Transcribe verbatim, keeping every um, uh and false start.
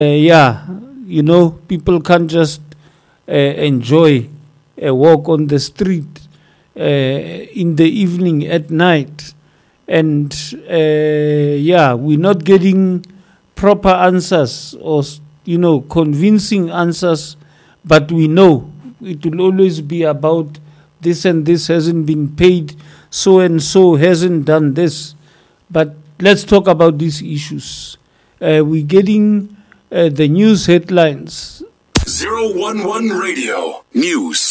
yeah, you know, people can't just uh, enjoy a walk on the street uh, in the evening at night. And uh, yeah, we're not getting proper answers or, you know, convincing answers, but we know it will always be about this and this hasn't been paid, so and so hasn't done this. But let's talk about these issues. Uh, we're getting uh, the news headlines. zero one one Radio News.